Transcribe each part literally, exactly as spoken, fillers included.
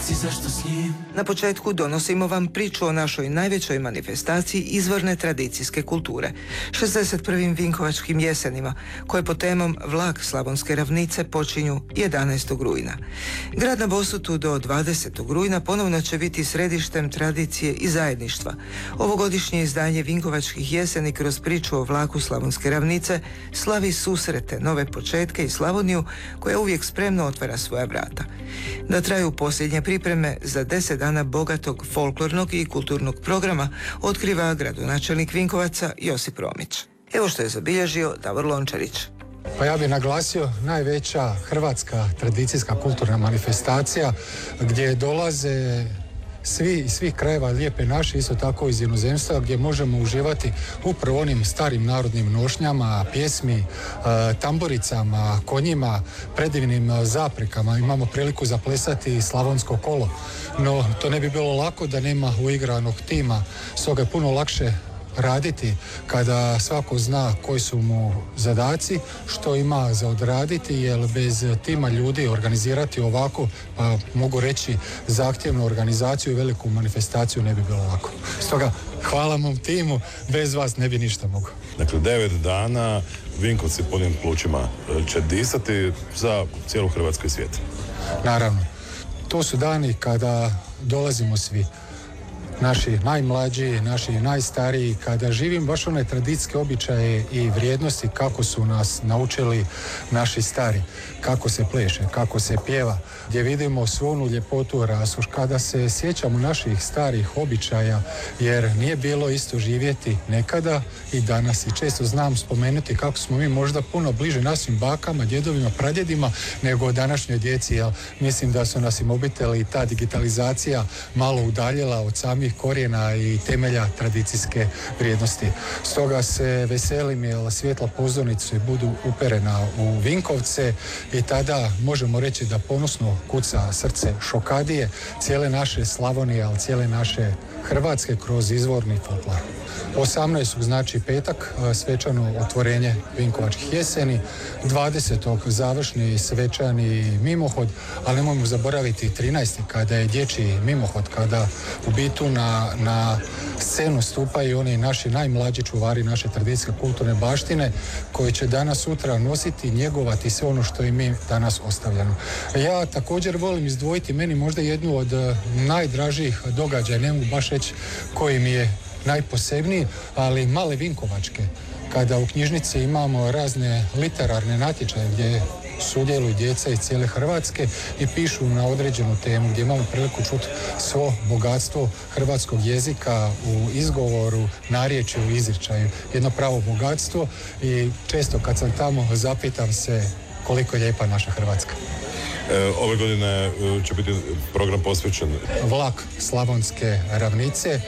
si zašto s njim. Na početku donosimo vam priču o našoj najvećoj manifestaciji izvorne tradicijske kulture, šezdeset prvim Vinkovačkim jesenima, koje pod temom Vlak Slavonske ravnice počinju jedanaestog rujna. Grad na Bosutu do dvadesetog rujna ponovno će biti središtem tradicije i zajedništva. Ovogodišnje izdanje Vinkovačkih jeseni kroz priču o Vlaku Slavonske ravnice slavi susrete, nove početke i Slavoniju koja uvijek spremno otvara svoja vrata. Da traju posljednje pripreme za deset dana bogatog folklornog i kulturnog programa otkriva gradonačelnik Vinkovaca Josip Romić. Evo što je zabilježio Davor Lončarić. Pa ja bih naglasio najveća hrvatska tradicijska kulturna manifestacija gdje dolaze svi iz svih krajeva Lijepe naše, isto tako iz inozemstva, gdje možemo uživati upravo onim starim narodnim nošnjama, pjesmi, tamburicama, konjima, predivnim zaprekama. Imamo priliku zaplesati slavonsko kolo, no to ne bi bilo lako da nema uigranog tima, stoga je puno lakše raditi kada svako zna koji su mu zadaci, što ima za odraditi, jer bez tima ljudi organizirati ovako, pa mogu reći, zahtjevnu organizaciju i veliku manifestaciju ne bi bilo lako. Stoga hvala mom timu, bez vas ne bi ništa mogao. Dakle, devet dana Vinkovci punim plućima će disati za cijelu Hrvatsku i svijet. Naravno, to su dani kada dolazimo svi. Naši najmlađi, naši najstariji, kada živim baš one tradicijske običaje i vrijednosti kako su nas naučili naši stari, kako se pleše, kako se pjeva, gdje vidimo svu onu ljepotu, raskoš, kada se sjećamo naših starih običaja, jer nije bilo isto živjeti nekada i danas. I često znam spomenuti kako smo mi možda puno bliže našim bakama, djedovima, pradjedima nego današnjoj djeci, jer mislim da su nas i mobiteli i ta digitalizacija malo udaljila od samih korijena i temelja tradicijske vrijednosti. Stoga se veselim jer svjetla pozornice budu uperena u Vinkovce i tada možemo reći da ponosno kuca srce šokadije cijele naše Slavonije, ali cijele naše Hrvatske kroz izvorni folklor. osamnaestog znači petak, svečano otvorenje Vinkovačkih jeseni, dvadesetog završni svečani mimohod, ali nemojmo zaboraviti trinaestog kada je dječji mimohod, kada u bitu na, na scenu stupaju oni naši najmlađi čuvari naše tradicijske kulturne baštine koji će danas sutra nositi, njegovati sve ono što i mi danas ostavljamo. Ja također volim izdvojiti meni možda jednu od najdražih događaja, ne mogu baš reći koji mi je najposebniji, ali male Vinkovačke, kada u knjižnici imamo razne literarne natječaje gdje sudjeluju djeca iz cijele Hrvatske i pišu na određenu temu, gdje imamo priliku čuti svo bogatstvo hrvatskog jezika u izgovoru, narječju, u izričaju. Jedno pravo bogatstvo i često kad sam tamo zapitam se koliko je lijepa naša Hrvatska. E, ove godine će biti program posvećen Vlak Slavonske ravnice.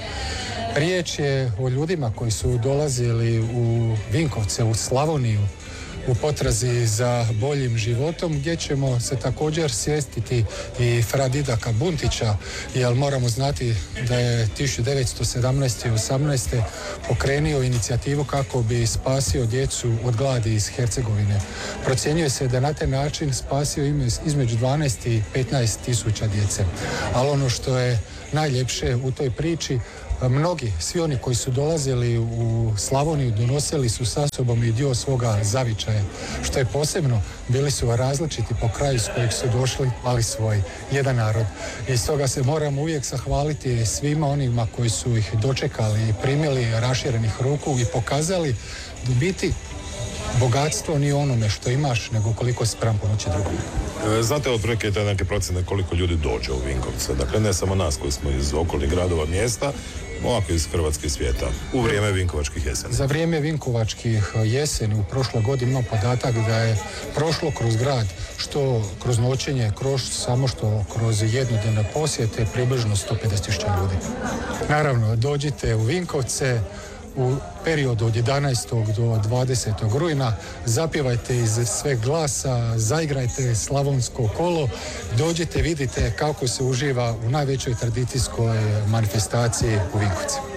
Riječ je o ljudima koji su dolazili u Vinkovce, u Slavoniju, u potrazi za boljim životom, gdje ćemo se također sjetiti i fra Didaka Buntića, jer moramo znati da je tisuću devetsto sedamnaeste i osamnaeste pokrenio inicijativu kako bi spasio djecu od gladi iz Hercegovine. Procjenjuje se da na taj način spasio između dvanaest i petnaest tisuća djece. Ali ono što je najljepše u toj priči, mnogi, svi oni koji su dolazili u Slavoniju donosili su sa sobom i dio svoga zavičaja. Što je posebno, bili su različiti po kraju s kojih su došli, ali svoj, jedan narod. I stoga se moramo uvijek zahvaliti svima onima koji su ih dočekali i primili raširenih ruku i pokazali da biti bogatstvo nije onome što imaš, nego koliko si spram pomoći drugom. Znate otprilike te neke procjene koliko ljudi dođe u Vinkovce? Dakle, ne samo nas koji smo iz okolnih gradova, mjesta, ovako iz Hrvatske i svijeta, u vrijeme Vinkovačkih jeseni. Za vrijeme Vinkovačkih jeseni u prošloj godini imam podatak da je prošlo kroz grad, što kroz noćenje, kroz samo što kroz jednodnevne posjete, približno sto pedeset tisuća ljudi. Naravno, dođite u Vinkovce, u periodu od jedanaestog do dvadesetog rujna, zapjevajte iz sveg glasa, zaigrajte slavonsko kolo, dođite, vidite kako se uživa u najvećoj tradicijskoj manifestaciji u Vinkovcima. Prvi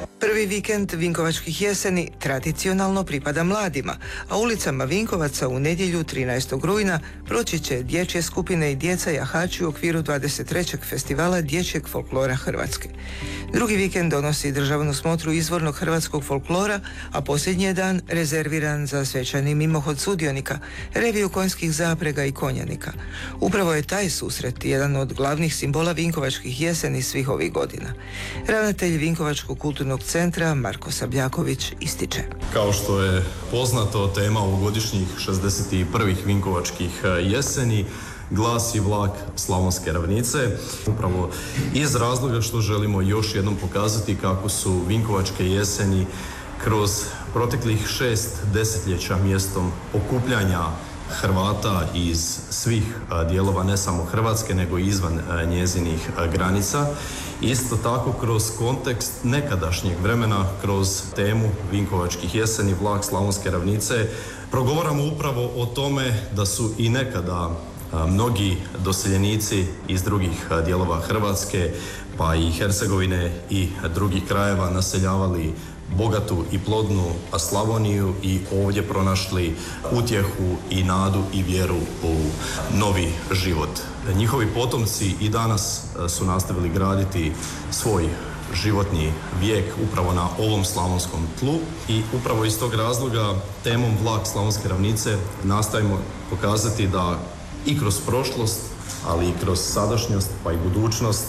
Prvi vikend Vinkovačkih jeseni tradicionalno pripada mladima, a ulicama Vinkovaca u nedjelju trinaestog rujna proći će dječje skupine i djeca jahači u okviru dvadeset trećeg festivala dječjeg folklora Hrvatske. Drugi vikend donosi državnu smotru izvornog hrvatskog folklora, a posljednji je dan rezerviran za svečani mimohod sudionika, reviju konjskih zaprega i konjanika. Upravo je taj susret jedan od glavnih simbola Vinkovačkih jeseni svih ovih godina. Ravnatelj Vinkovačkog kulturnog centra Marko Sabljaković ističe. Kao što je poznato, tema ovogodišnjih šezdeset prvih Vinkovačkih jeseni glasi Vlak Slavonske ravnice, upravo iz razloga što želimo još jednom pokazati kako su Vinkovačke jeseni kroz proteklih šest desetljeća mjestom okupljanja Hrvata iz svih dijelova, ne samo Hrvatske, nego i izvan njezinih granica. Isto tako kroz kontekst nekadašnjeg vremena, kroz temu Vinkovačkih jeseni, Vlak Slavonske ravnice, progovaramo upravo o tome da su i nekada mnogi doseljenici iz drugih dijelova Hrvatske, pa i Hercegovine i drugih krajeva naseljavali bogatu i plodnu Slavoniju i ovdje pronašli utjehu i nadu i vjeru u novi život. Njihovi potomci i danas su nastavili graditi svoj životni vijek upravo na ovom slavonskom tlu i upravo iz tog razloga temom Vlak Slavonske ravnice nastavimo pokazati da i kroz prošlost, ali i kroz sadašnjost pa i budućnost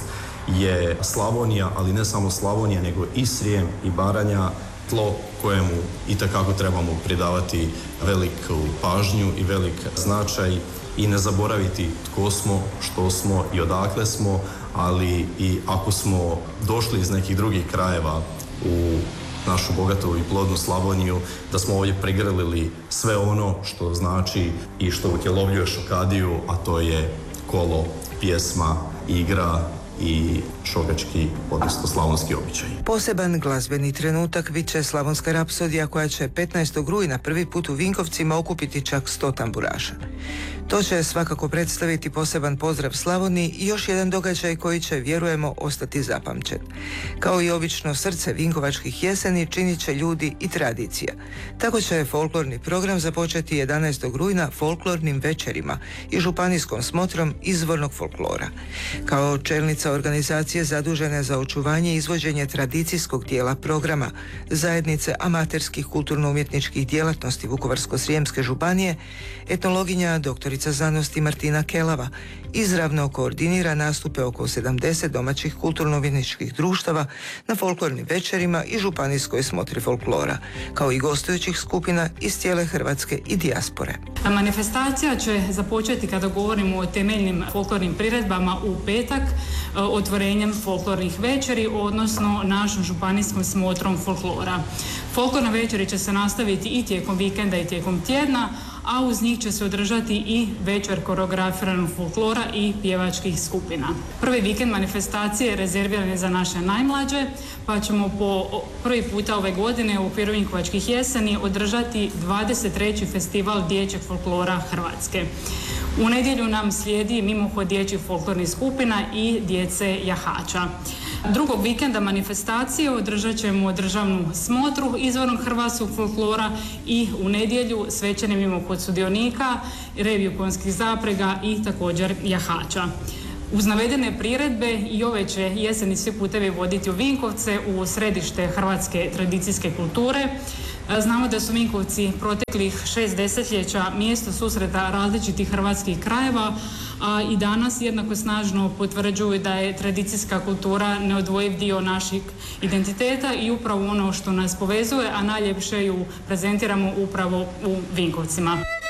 je Slavonija, ali ne samo Slavonija, nego i Srijem i Baranja tlo kojemu itekako trebamo pridavati veliku pažnju i velik značaj i ne zaboraviti tko smo, što smo i odakle smo, ali i ako smo došli iz nekih drugih krajeva u našu bogatu i plodnu Slavoniju, da smo ovdje prigrlili sve ono što znači i što utjelovljuje šokadiju, a to je kolo, pjesma, igra i šokački, odnosno slavonski običaj. Poseban glazbeni trenutak bit će Slavonska rapsodija koja će petnaestog rujna prvi put u Vinkovcima okupiti čak sto tamburaša. To će svakako predstaviti poseban pozdrav Slavoniji i još jedan događaj koji će, vjerujemo, ostati zapamćen. Kao i obično srce Vinkovačkih jeseni činit će ljudi i tradicija. Tako će folklorni program započeti jedanaestog rujna folklornim večerima i županijskom smotrom izvornog folklora. Kao čelnica organizacije zadužene za očuvanje i izvođenje tradicijskog dijela programa Zajednice amaterskih kulturno-umjetničkih djelatnosti Vukovarsko-srijemske županije, etnologinja doktorica znanosti Martina Kelava izravno koordinira nastupe oko sedamdeset domaćih kulturno-umjetničkih društava na folklornim večerima i županijskoj smotri folklora, kao i gostujućih skupina iz cijele Hrvatske i dijaspore. Manifestacija će započeti, kada govorimo o temeljnim folklornim priredbama, u petak otvorenjem folklornih večeri, odnosno našom županijskom smotrom folklora. Folklorne večeri će se nastaviti i tijekom vikenda i tijekom tjedna, a uz njih će se održati i večer koreografiranog folklora i pjevačkih skupina. Prvi vikend manifestacije je rezerviran za naše najmlađe, pa ćemo po prvi puta ove godine u okviru Vinkovačkih jeseni održati dvadeset treći festival dječjeg folklora Hrvatske. U nedjelju nam slijedi mimohod dječjih folklornih skupina i djece jahača. Drugog vikenda manifestacije održat ćemo državnu smotru izvornog hrvatskog folklora i u nedjelju svečani mimohod sudionika, reviju konjskih zaprega i također jahača. Uz navedene priredbe i ove će jeseni svi putevi voditi u Vinkovce, u središte hrvatske tradicijske kulture. Znamo da su Vinkovci proteklih šest desetljeća mjesto susreta različitih hrvatskih krajeva, a i danas jednako snažno potvrđuju da je tradicijska kultura neodvojiv dio našeg identiteta i upravo ono što nas povezuje, a najljepše ju prezentiramo upravo u Vinkovcima.